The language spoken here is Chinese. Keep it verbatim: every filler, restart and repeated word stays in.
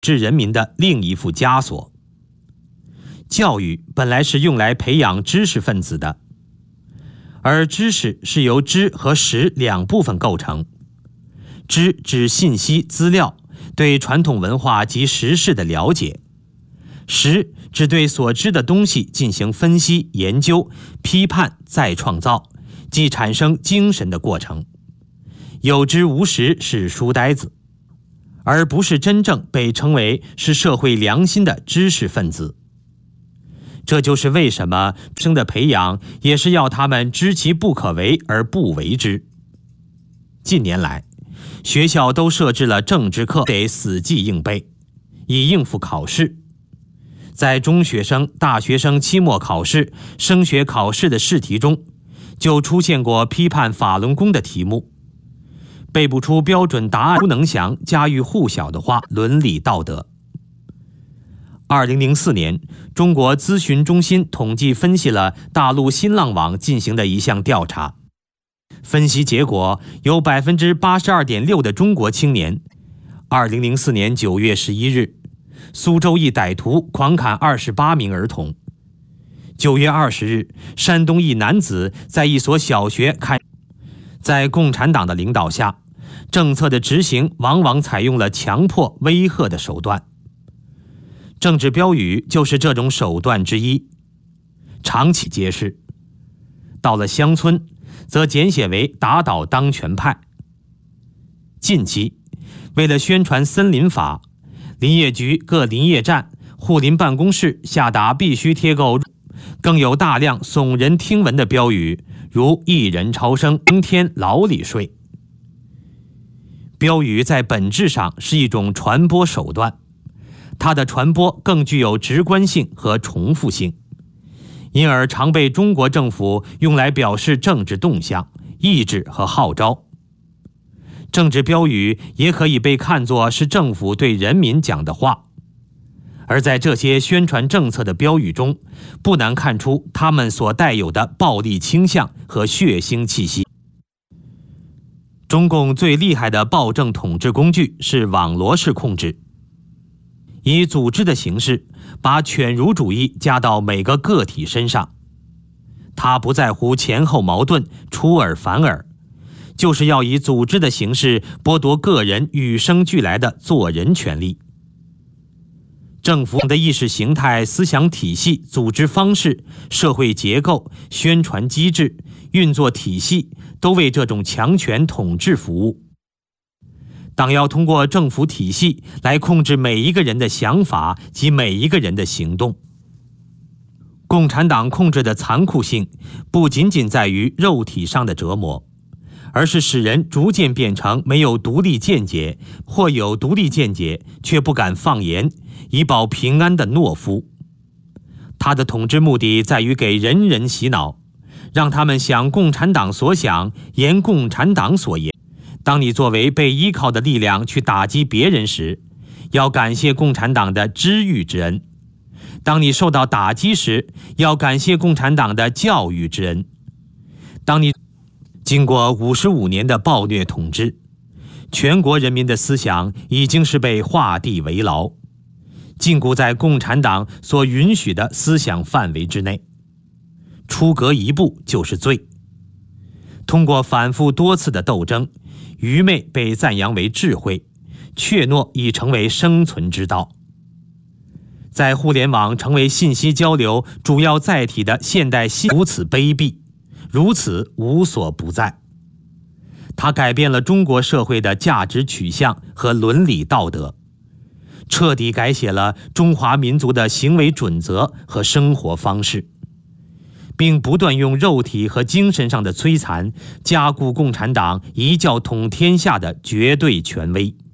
治人民的另一副枷锁。教育本来是用来培养知识分子的，而知识是由知和识两部分构成。知指信息资料，对传统文化及时事的了解；识指对所知的东西进行分析、研究、批判、再创造，即产生精神的过程。有知无识是书呆子，而不是真正被称为是社会良心的知识分子。这就是为什么生的培养也是要他们知其不可为而不为之。近年来，学校都设置了政治课，得死记硬背，以应付考试。在中学生、大学生期末考试、升学考试的试题中，就出现过批判法轮功的题目。背不出标准答案，不能详家喻户晓的话，伦理道德。二零零四年，中国咨询中心统计分析了大陆新浪网进行的一项调查，分析结果有 百分之八十二点六 的中国青年。二零零四年九月十一日，苏州一歹徒狂砍二十八名儿童。九月二十日，山东一男子在一所小学看，在共产党的领导下，政策的执行往往采用了强迫、威吓的手段。政治标语就是这种手段之一，长期揭示。到了乡村，则简写为打倒当权派。近期，为了宣传森林法，林业局各林业站、护林办公室下达必须贴购，更有大量耸人听闻的标语，如一人超生、明天劳里税。标语在本质上是一种传播手段，它的传播更具有直观性和重复性，因而常被中国政府用来表示政治动向、意志和号召。政治标语也可以被看作是政府对人民讲的话，而在这些宣传政策的标语中，不难看出他们所带有的暴力倾向和血腥气息。中共最厉害的暴政统治工具是网罗式控制，以组织的形式把犬儒主义加到每个个体身上。他不在乎前后矛盾、出尔反尔，就是要以组织的形式剥夺个人与生俱来的做人权利。政府的意识形态、思想体系、组织方式、社会结构、宣传机制、运作体系，都为这种强权统治服务。党要通过政府体系来控制每一个人的想法及每一个人的行动。共产党控制的残酷性不仅仅在于肉体上的折磨，而是使人逐渐变成没有独立见解或有独立见解却不敢放言以保平安的懦夫。他的统治目的在于给人人洗脑，让他们想共产党所想，言共产党所言。当你作为被依靠的力量去打击别人时，要感谢共产党的知遇之恩；当你受到打击时，要感谢共产党的教育之恩。当你经过五十五年的暴虐统治，全国人民的思想已经是被画地为牢，禁锢在共产党所允许的思想范围之内，出格一步就是罪。通过反复多次的斗争，愚昧被赞扬为智慧，怯懦已成为生存之道。在互联网成为信息交流主要载体的现代西，如此卑鄙，如此无所不在。它改变了中国社会的价值取向和伦理道德，彻底改写了中华民族的行为准则和生活方式，并不断用肉体和精神上的摧残加固共产党一教统天下的绝对权威。